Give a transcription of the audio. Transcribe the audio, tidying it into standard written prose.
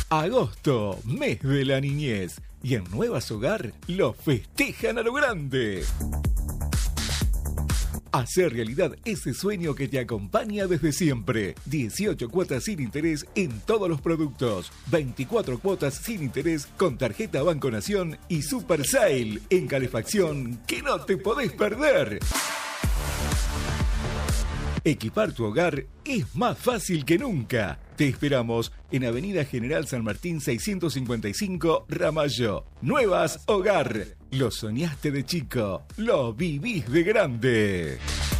Agosto, mes de la niñez. Y en Nuevas Hogar lo festejan a lo grande. Hacer realidad ese sueño que te acompaña desde siempre. 18 cuotas sin interés en todos los productos. 24 cuotas sin interés con tarjeta Banco Nación y Super Sale en calefacción que no te podés perder. Equipar tu hogar es más fácil que nunca. Te esperamos en Avenida General San Martín 655, Ramallo. Nuevas Hogar. Lo soñaste de chico, lo vivís de grande.